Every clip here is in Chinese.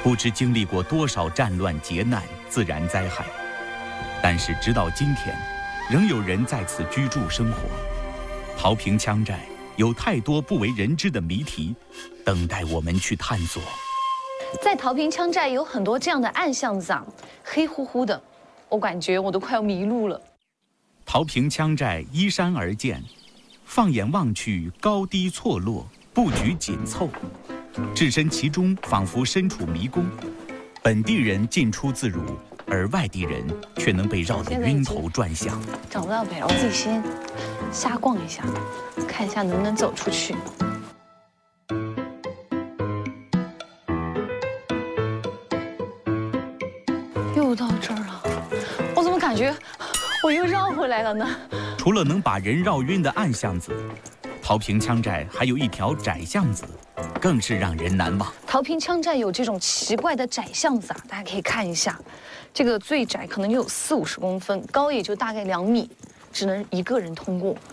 不知经历过多少战乱劫难、自然灾害，但是直到今天，仍有人在此居住生活。桃坪羌寨有太多不为人知的谜题，等待我们去探索。 在桃坪羌寨有很多这样的暗巷子啊，黑乎乎的，我感觉我都快要迷路了。 桃坪羌寨依山而建，放眼望去，高低错落，布局紧凑。置身其中，仿佛身处迷宫，本地人进出自如，而外地人却能被绕得晕头转向。 找不到北，我自己先瞎逛一下，看一下能不能走出去。又到这儿了，我怎么感觉我又绕回来了呢？ 除了能把人绕晕的暗巷子，桃坪羌寨还有一条窄巷子，更是让人难忘。 桃坪羌寨有这种奇怪的窄巷子啊，大家可以看一下，这个最窄可能有40-50公分，高也就大概2米，只能一个人通过。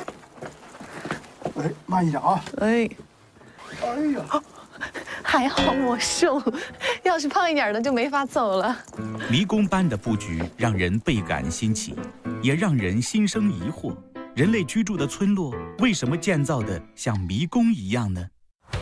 哎，慢一点啊！ 哎， 哎呀， 还好我瘦，要是胖一点的就没法走了。 迷宫般的布局让人倍感新奇，也让人心生疑惑：人类居住的村落为什么建造的像迷宫一样呢？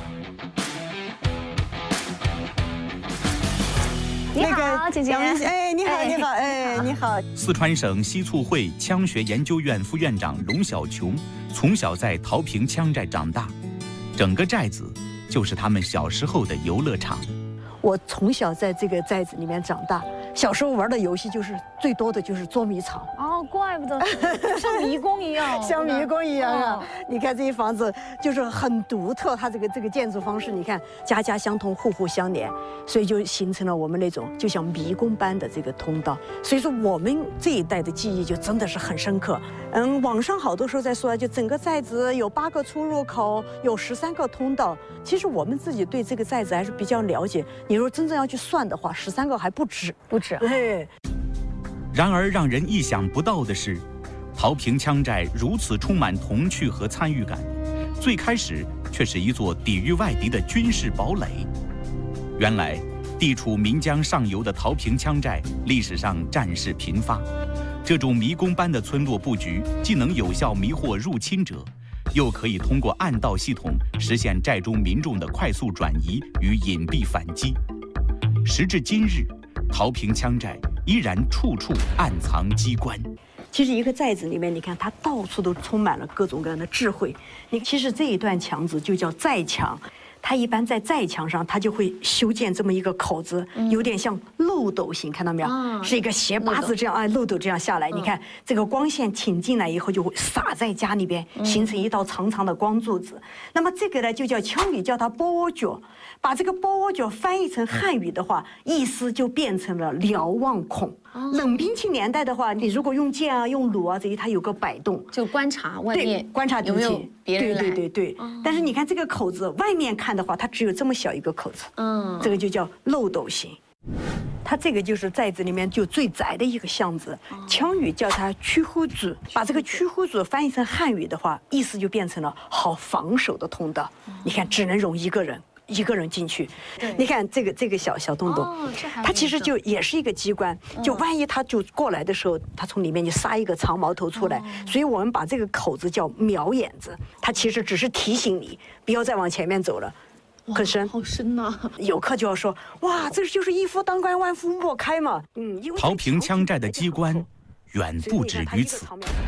你好，姐姐。 哎，你好，你好，哎，你好。 四川省西促会羌学研究院副院长龙小琼从小在桃坪羌寨长大，整个寨子就是他们小时候的游乐场。 我从小在这个寨子里面长大，小时候玩的游戏就是最多的就是捉迷藏。 哦，怪不得像迷宫一样， 像迷宫一样啊！你看这些房子就是很独特，它这个建筑方式，你看家家相通，户户相连，所以就形成了我们那种就像迷宫般的这个通道。所以说我们这一代的记忆就真的是很深刻。网上好多时候在说，就整个寨子有8个出入口，有13个通道。其实我们自己对这个寨子还是比较了解。你如果真正要去算的话，13个还不止， 不止。 对。 然而让人意想不到的是，桃坪羌寨如此充满童趣和参与感，最开始却是一座抵御外敌的军事堡垒。原来，地处岷江上游的桃坪羌寨历史上战事频发，这种迷宫般的村落布局，既能有效迷惑入侵者，又可以通过暗道系统实现寨中民众的快速转移与隐蔽反击。时至今日，桃坪羌寨依然处处暗藏机关。 其实一个寨子里面，你看它到处都充满了各种各样的智慧。其实这一段墙子就叫寨墙，它一般在寨墙上，它就会修建这么一个口子，有点像漏斗形，看到没有？是一个斜八字这样，漏斗这样下来。你看这个光线挺进来以后，就会洒在家里边，形成一道长长的光柱子。那么这个呢，就叫羌语叫它波窝角。把这个波窝角翻译成汉语的话，意思就变成了瞭望孔。冷兵器年代的话，你如果用剑啊、用弩啊这些，它有个摆动， 就观察外面， 观察敌情， 有没有别人来。 对。但是你看这个口子，外面看的话，它只有这么小一个口子。这个就叫漏斗形。它这个就是寨子里面就最窄的一个巷子，羌语叫它曲呼子。把这个曲呼子翻译成汉语的话，意思就变成了好防守的通道。你看，只能容一个人进去。你看这个小洞洞，它其实就也是一个机关，就万一他就过来的时候，他从里面就撒一个长矛头出来，所以我们把这个口子叫瞄眼子，它其实只是提醒你不要再往前面走了。很深， 好深呐！ 游客就要说，哇，这就是一夫当关，万夫莫开嘛。 桃坪羌寨的机关远不止于此。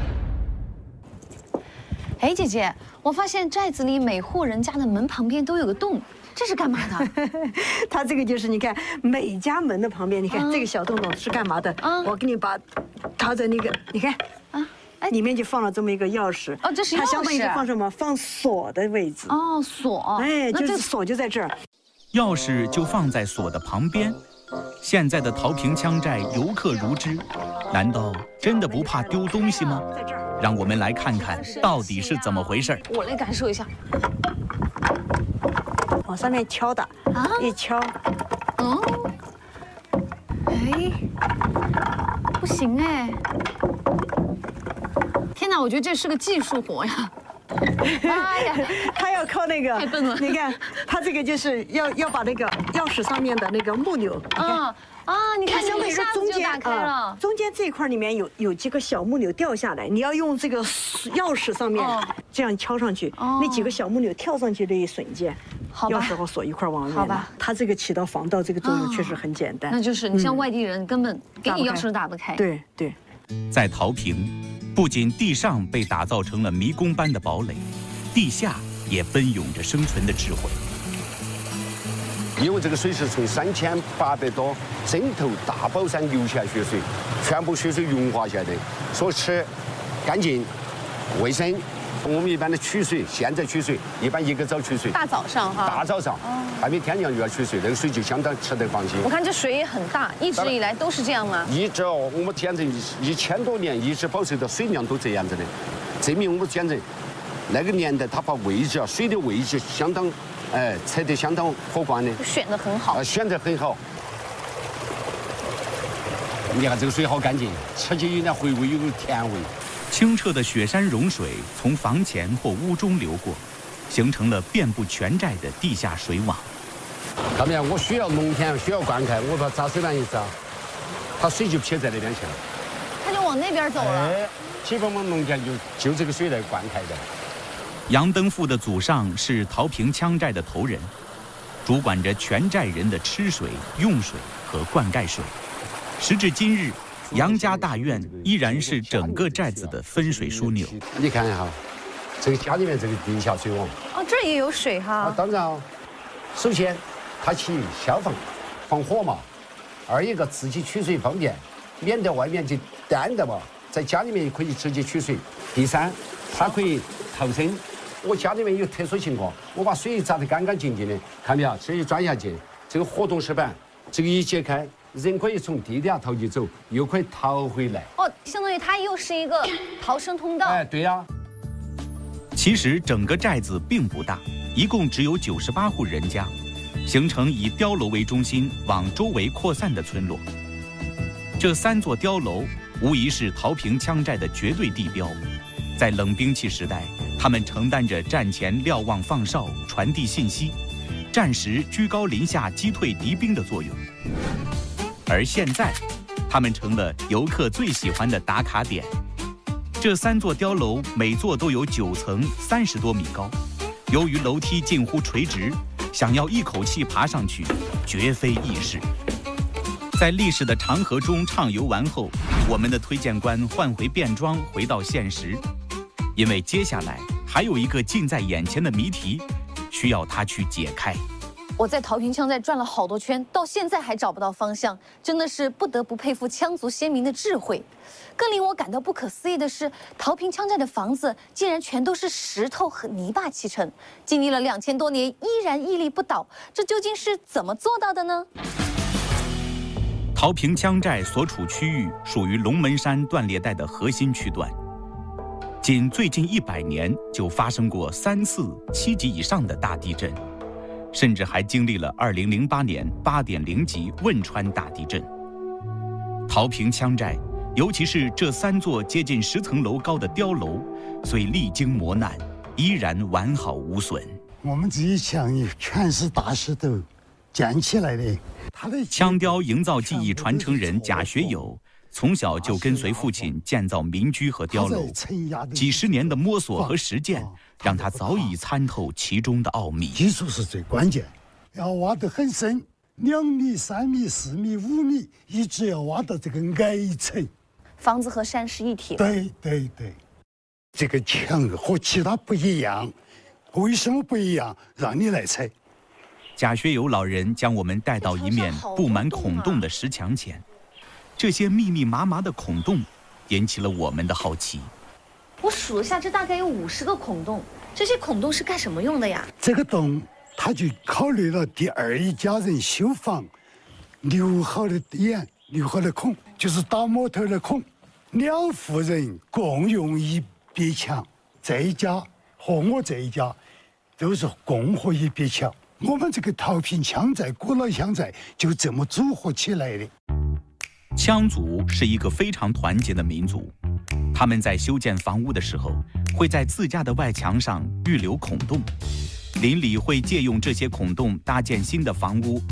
哎，姐姐，我发现寨子里每户人家的门旁边都有个洞，这是干嘛的？ 它这个就是你看每家门的旁边，你看这个小洞洞是干嘛的？我给你把它的那个，你看里面就放了这么一个钥匙。 哦，这是钥匙。 它相当于是放什么？放锁的位置。 哦，锁。 哎，就是锁就在这儿。 钥匙就放在锁的旁边。现在的桃坪羌寨游客如织，难道真的不怕丢东西吗？ 在这儿。 让我们来看看到底是怎么回事。 我来感受一下。 往上面敲打，一敲。 哎，不行哎。天哪，我觉得这是个技术活呀！妈呀， 他要要靠那个。 太笨了。 你看，它这个就是要把那个钥匙上面的那个木钮。 你看， 相当于一下子就打开了。 中间这一块里面有几个小木钮掉下来，你要用这个钥匙上面这样敲上去，那几个小木钮跳上去的一瞬间，钥匙和锁一块往外面。好吧，它这个起到防盗这个作用确实很简单。 那就是你像外地人根本给你钥匙都打不开。 对对。 在陶坪，不仅地上被打造成了迷宫般的堡垒，地下也奔涌着生存的智慧。 因为这个水是从3800多针头大宝山流下血水，全部血水融化下来的，所以吃干净、卫生。我们一般的取水，现在取水一般一个早取水， 大早上哈， 大早上，还没天亮就要取水，那个水就相当吃得放心。 我看这水也很大，一直以来都是这样吗？ 一直我们简直1000多年一直保持的水量都这样子的，证明我们简直那个年代他把位置水的位置相当。测得相当可观的， 选得很好， 选得很好。你看这个水好干净，吃起有点回味，有甜味。 清澈的雪山融水从房前或屋中流过，形成了遍布全寨的地下水网。 看没有？我需要农田，需要灌溉，我把扎水板一扎，它水就撇在那边去了。 它就往那边走了。 基本我们农田就这个水来灌溉的。 杨登富的祖上是陶坪羌寨的头人，主管着全寨人的吃水、用水和灌溉水。时至今日，杨家大院依然是整个寨子的分水枢纽。 你看一下，这个家里面这个地下水网。 这也有水哈。 当然，首先它起消防火嘛；二一个自己取水方便，免得外面去担的嘛，在家里面也可以直接取水。第三，它可以逃生。我家里面有特殊情况，我把水砸得干干净净的，看没有？这一钻下去，这个活动石板，这个一解开，人可以从地底下逃起走，又可以逃回来。 相当于它又是一个逃生通道。 对呀。 其实整个寨子并不大，一共只有98户人家，形成以碉楼为中心往周围扩散的村落。这3座碉楼无疑是陶坪羌寨的绝对地标，在冷兵器时代。他们承担着战前瞭望放哨、传递信息，战时居高临下击退敌兵的作用。而现在，他们成了游客最喜欢的打卡点。这3座碉楼每座都有9层，30多米高。由于楼梯近乎垂直，想要一口气爬上去，绝非易事。在历史的长河中畅游完后，我们的推荐官换回便装，回到现实，因为接下来还有一个近在眼前的谜题，需要他去解开。 我在陶坪羌寨转了好多圈，到现在还找不到方向，真的是不得不佩服羌族先民的智慧。更令我感到不可思议的是，陶坪羌寨的房子竟然全都是石头和泥巴砌成，经历了2000多年依然屹立不倒，这究竟是怎么做到的呢？ 陶坪羌寨所处区域属于龙门山断裂带的核心区段。仅最近100年就发生过3次7级以上的大地震，甚至还经历了2008年8.0级汶川大地震。陶坪羌寨，尤其是这3座接近10层楼高的碉楼，虽历经磨难，依然完好无损。 我们这一墙全是大石头建起来的。 羌碉营造技艺传承人贾学友从小就跟随父亲建造民居和碉楼，几十年的摸索和实践，让他早已参透其中的奥秘。 技术是最关键，要挖得很深，2米、3米、4米、5米，一直要挖到这个矮层。 房子和山是一体。 对，这个墙和其他不一样，为什么不一样？让你来猜。 贾学友老人将我们带到一面布满孔洞的石墙前。这些密密麻麻的孔洞引起了我们的好奇。 我数了下，这大概有50个孔洞。这些孔洞是干什么用的呀？ 这个洞，他就考虑了第2一家人修房留好的眼、留好的孔，就是打木头的孔。2户人共用一边墙，这一家和我这一家都是共和一边墙。我们这个陶坪羌寨、古老羌寨就这么组合起来的。 羌族是一个非常团结的民族，他们在修建房屋的时候， 会在自家的外墙上预留孔洞，邻里会借用这些孔洞搭建新的房屋